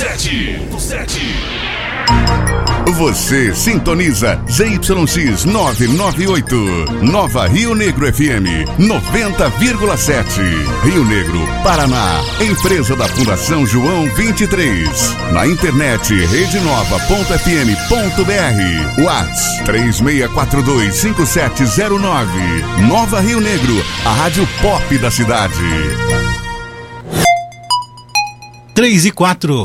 Você sintoniza ZYX 998, Nova Rio Negro FM 90,7. Rio Negro, Paraná. Empresa da Fundação João 23. Na internet redenova.fm.br. Whats 36425709. Nova Rio Negro, a rádio pop da cidade. 3 e 4.